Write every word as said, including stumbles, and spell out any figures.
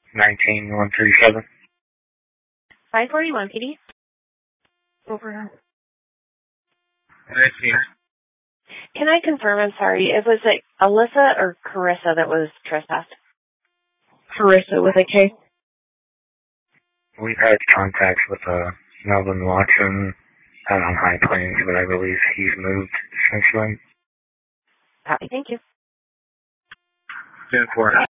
nineteen one three seven. five forty-one P D. Over. Nice here. Can I confirm, I'm sorry, it was it Alyssa or Carissa that was trespassed? Carissa with a K. We've had contact with uh, Melvin Watson out on High Plains, but I believe he's moved since then. Copy, thank you. ten four.